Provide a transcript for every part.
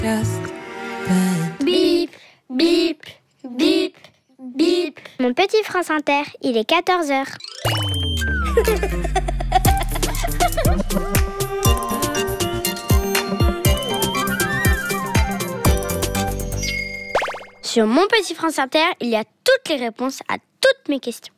just then. Bip, bip, bip, bip. Mon petit France Inter, il est 14h. Sur mon petit France Inter, il y a toutes les réponses à toutes mes questions.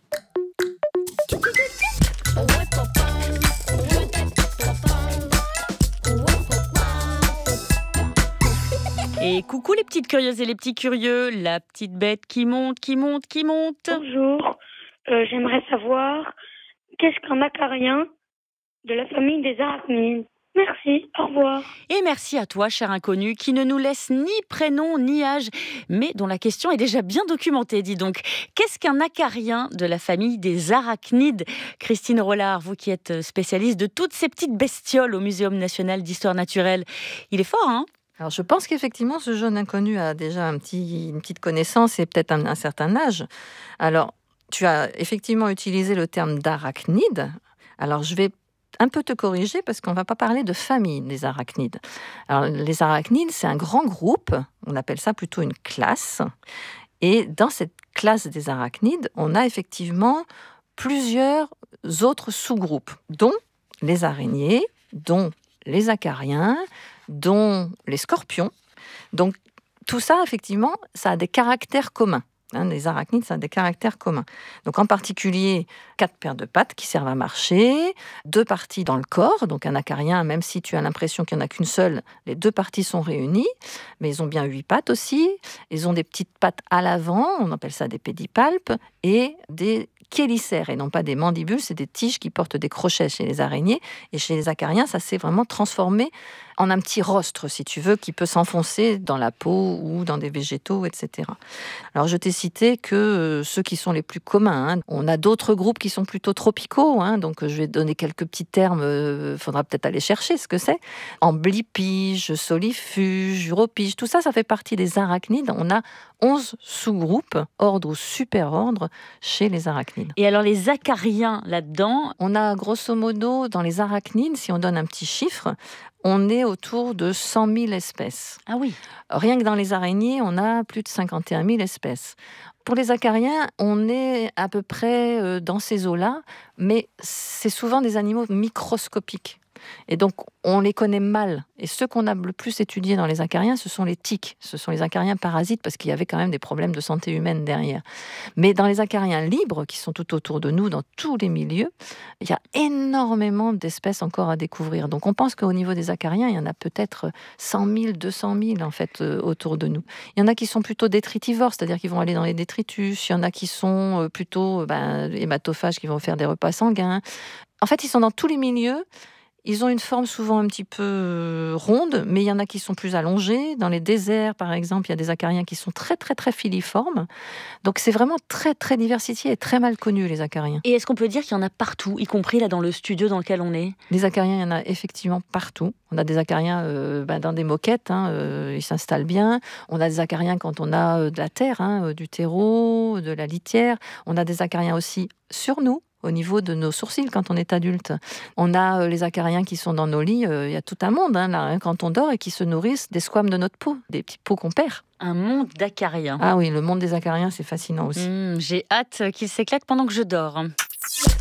Et coucou les petites curieuses et les petits curieux, la petite bête qui monte, qui monte, qui monte. Bonjour, j'aimerais savoir qu'est-ce qu'un acarien de la famille des arachnides. Merci, au revoir. Et merci à toi, cher inconnu, qui ne nous laisse ni prénom ni âge, mais dont la question est déjà bien documentée, dis donc. Qu'est-ce qu'un acarien de la famille des arachnides ? Christine Rollard, vous qui êtes spécialiste de toutes ces petites bestioles au Muséum national d'histoire naturelle. Il est fort, hein ? Alors, je pense qu'effectivement, ce jeune inconnu a déjà une petite connaissance et peut-être un certain âge. Alors, tu as effectivement utilisé le terme d'arachnide. Alors, je vais un peu te corriger parce qu'on ne va pas parler de famille des arachnides. Alors, les arachnides, c'est un grand groupe. On appelle ça plutôt une classe. Et dans cette classe des arachnides, on a effectivement plusieurs autres sous-groupes, dont les araignées, dont les acariens, dont les scorpions. Donc, tout ça, effectivement, ça a des caractères communs. Les arachnides, ça a des caractères communs. Donc, en particulier, 4 paires de pattes qui servent à marcher, 2 parties dans le corps. Donc, un acarien, même si tu as l'impression qu'il n'y en a qu'une seule, les 2 parties sont réunies. Mais ils ont bien 8 pattes aussi. Ils ont des petites pattes à l'avant, on appelle ça des pédipalpes, et des chélicères, et non pas des mandibules, c'est des tiges qui portent des crochets chez les araignées. Et chez les acariens, ça s'est vraiment transformé en un petit rostre, si tu veux, qui peut s'enfoncer dans la peau ou dans des végétaux, etc. Alors, je t'ai cité que ceux qui sont les plus communs. On a d'autres groupes qui sont plutôt tropicaux, donc je vais donner quelques petits termes, faudra peut-être aller chercher ce que c'est. Amblypige, solifuge, uropige, tout ça, ça fait partie des arachnides. On a 11 sous-groupes, ordre ou super-ordre, chez les arachnides. Et alors, les acariens là-dedans ? On a grosso modo, dans les arachnides, si on donne un petit chiffre, on est autour de 100 000 espèces. Ah oui. Rien que dans les araignées, on a plus de 51 000 espèces. Pour les acariens, on est à peu près dans ces eaux-là, mais c'est souvent des animaux microscopiques. Et donc, on les connaît mal. Et ceux qu'on a le plus étudiés dans les acariens, ce sont les tiques. Ce sont les acariens parasites, parce qu'il y avait quand même des problèmes de santé humaine derrière. Mais dans les acariens libres, qui sont tout autour de nous, dans tous les milieux, il y a énormément d'espèces encore à découvrir. Donc, on pense qu'au niveau des acariens, il y en a peut-être 100 000, 200 000, en fait, autour de nous. Il y en a qui sont plutôt détritivores, c'est-à-dire qu'ils vont aller dans les détritus. Il y en a qui sont plutôt hématophages, qui vont faire des repas sanguins. En fait, ils sont dans tous les milieux. Ils ont une forme souvent un petit peu ronde, mais il y en a qui sont plus allongés. Dans les déserts, par exemple, il y a des acariens qui sont très, très, très filiformes. Donc, c'est vraiment très, très diversifié et très mal connu, les acariens. Et est-ce qu'on peut dire qu'il y en a partout, y compris là dans le studio dans lequel on est ? Les acariens, il y en a effectivement partout. On a des acariens dans des moquettes, ils s'installent bien. On a des acariens quand on a de la terre, du terreau, de la litière. On a des acariens aussi sur nous, au niveau de nos sourcils quand on est adulte. On a les acariens qui sont dans nos lits, il y a tout un monde quand on dort et qui se nourrissent des squames de notre peau, des petits peaux qu'on perd. Un monde d'acariens. Ah oui, le monde des acariens, c'est fascinant aussi. J'ai hâte qu'ils s'éclatent pendant que je dors.